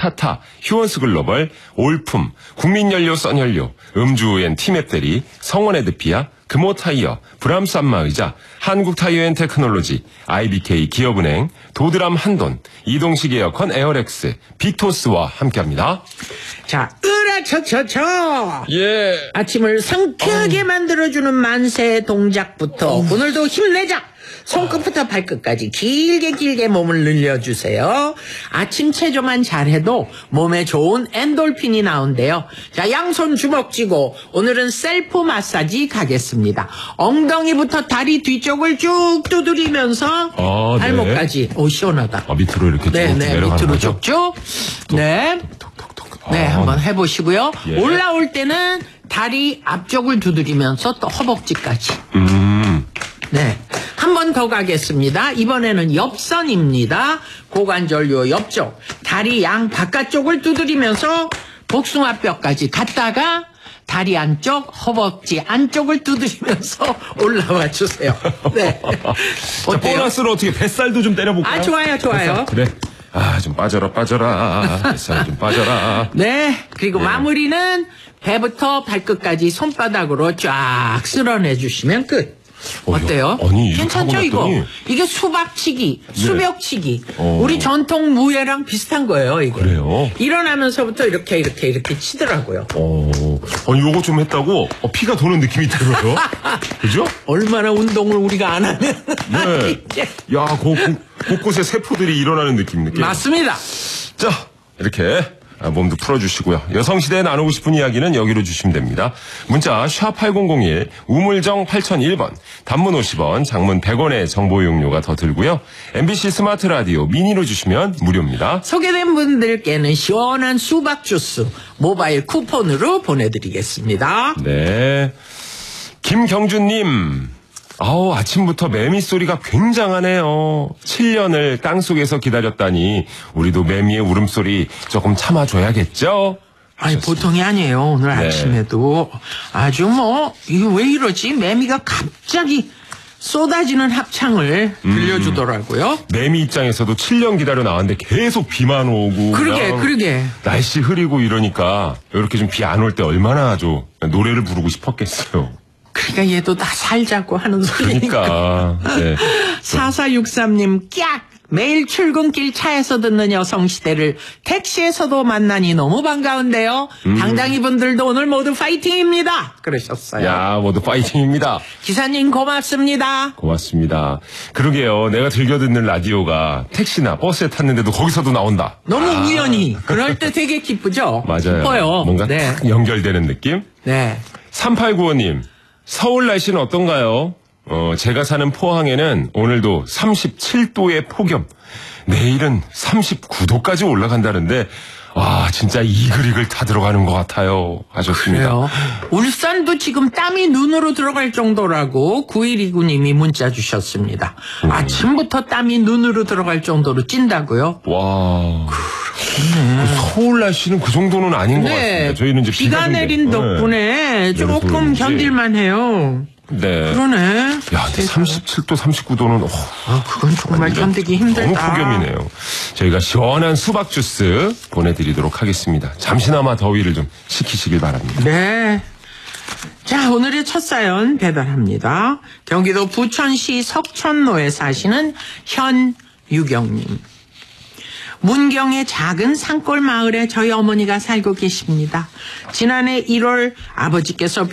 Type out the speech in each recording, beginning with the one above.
타타, 휴원스 글로벌, 올품, 국민연료 썬연료, 음주엔 티맵대리, 성원에드피아, 금호타이어, 브람스 안마의자, 한국타이어앤테크놀로지, IBK 기업은행, 도드람 한돈, 이동식 에어컨 에어렉스, 빅토스와 함께합니다. 자, 으라차차차. 예. 아침을 상쾌하게 만들어주는 만세 동작부터 오늘도 힘내자. 손끝부터 발끝까지 길게 몸을 늘려주세요. 아침 체조만 잘해도 몸에 좋은 엔돌핀이 나온대요. 자, 양손 주먹 쥐고 오늘은 셀프 마사지 가겠습니다. 엉덩이부터 다리 뒤쪽을 쭉 두드리면서 발목까지. 오, 시원하다. 밑으로 이렇게 쭉 내려가는 밑으로 거죠? 쭉쭉. 네. 네, 한번 해보시고요. 예. 올라올 때는 다리 앞쪽을 두드리면서 또 허벅지까지. 네. 한 번 더 가겠습니다. 이번에는 옆선입니다. 고관절요 옆쪽. 다리 양 바깥쪽을 두드리면서 복숭아뼈까지 갔다가 다리 안쪽, 허벅지 안쪽을 두드리면서 올라와 주세요. 네. 자, 보너스로 어떻게 뱃살도 좀 때려볼까요? 아, 좋아요. 뱃살. 그래. 좀 빠져라. 뱃살 좀 빠져라. 네. 그리고 마무리는 배부터 발끝까지 손바닥으로 쫙 쓸어내 주시면 끝. 어때요? 아니, 괜찮죠, 이거? 이게 수박치기, 수벽치기. 우리 전통 무예랑 비슷한 거예요, 이거. 그래요? 일어나면서부터 이렇게 치더라고요. 아니, 요거 좀 했다고 피가 도는 느낌이 들어요. 그죠? 얼마나 운동을 우리가 안 하면. 네. 야, 곳곳에 세포들이 일어나는 느낌. 맞습니다. 자, 이렇게 몸도 풀어주시고요. 여성시대에 나누고 싶은 이야기는 여기로 주시면 됩니다. 문자 #8001 우물정 8001번, 단문 50원, 장문 100원의 정보 이용료가 더 들고요. MBC 스마트 라디오 미니로 주시면 무료입니다. 소개된 분들께는 시원한 수박 주스 모바일 쿠폰으로 보내드리겠습니다. 네. 김경준님. 아침부터 매미 소리가 굉장하네요. 7년을 땅속에서 기다렸다니 우리도 매미의 울음소리 조금 참아줘야겠죠? 아니, 보통이 아니에요. 오늘 아침에도 아주 이거 왜 이러지? 매미가 갑자기 쏟아지는 합창을 들려주더라고요. 매미 입장에서도 7년 기다려 나왔는데 계속 비만 오고. 그러게. 날씨 흐리고 이러니까 이렇게 좀 비 안 올 때 얼마나 아주 노래를 부르고 싶었겠어요. 그러니까 얘도 나 살자고 하는 소리니까. 그러니까. 네. 4463님 깍! 매일 출근길 차에서 듣는 여성시대를 택시에서도 만나니 너무 반가운데요. 당당히 분들도 오늘 모두 파이팅입니다. 그러셨어요. 야, 모두 파이팅입니다. 기사님 고맙습니다. 고맙습니다. 그러게요. 내가 즐겨 듣는 라디오가 택시나 버스에 탔는데도 거기서도 나온다. 너무 우연히. 그럴 때 되게 기쁘죠? 맞아요. 기뻐요. 뭔가 딱 연결되는 느낌? 네. 3895님. 서울 날씨는 어떤가요? 제가 사는 포항에는 오늘도 37도의 폭염, 내일은 39도까지 올라간다는데, 진짜 이글이글 다 들어가는 것 같아요. 하셨습니다. 그래요. 울산도 지금 땀이 눈으로 들어갈 정도라고 9129님이 문자 주셨습니다. 아침부터 땀이 눈으로 들어갈 정도로 찐다고요? 와. 그렇네. 서울 날씨는 그 정도는 아닌 것 같습니다. 저희는 이제 비가 내린 덕분에 조금 견딜만 해요. 네. 그러네. 야, 근데 37도, 39도는, 그건 정말 견디기 힘들다. 너무 폭염이네요. 저희가 시원한 수박 주스 보내드리도록 하겠습니다. 잠시나마 더위를 좀 식히시길 바랍니다. 네. 자, 오늘의 첫 사연 배달합니다. 경기도 부천시 석천로에 사시는 현유경님. 문경의 작은 산골 마을에 저희 어머니가 살고 계십니다. 지난해 1월 아버지께서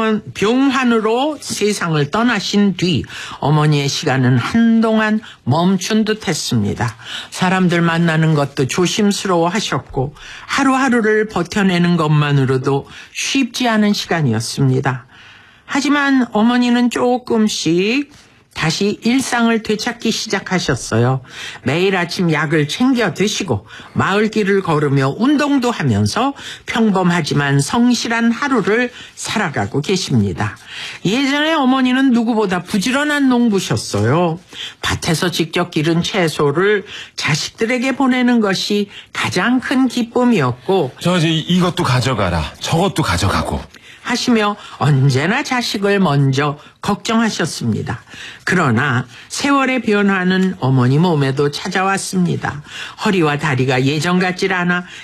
병환으로 세상을 떠나신 뒤 어머니의 시간은 한동안 멈춘 듯 했습니다. 사람들 만나는 것도 조심스러워 하셨고 하루하루를 버텨내는 것만으로도 쉽지 않은 시간이었습니다. 하지만 어머니는 조금씩 다시 일상을 되찾기 시작하셨어요. 매일 아침 약을 챙겨 드시고 마을길을 걸으며 운동도 하면서 평범하지만 성실한 하루를 살아가고 계십니다. 예전에 어머니는 누구보다 부지런한 농부셨어요. 밭에서 직접 기른 채소를 자식들에게 보내는 것이 가장 큰 기쁨이었고, 이것도 가져가라, 저것도 가져가고 하시며 언제나 자식을 먼저 걱정하셨습니다. 그러나 세월의 변화는 어머니 몸에도 찾아왔습니다. 허리와 다리가 예전 같질 않아